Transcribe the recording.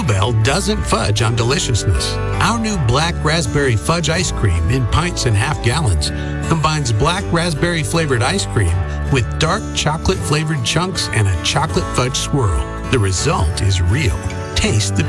Bell doesn't fudge on deliciousness. Our new black raspberry fudge ice cream in pints and half gallons combines black raspberry flavored ice cream with dark chocolate flavored chunks and a chocolate fudge swirl. The result is real. Taste the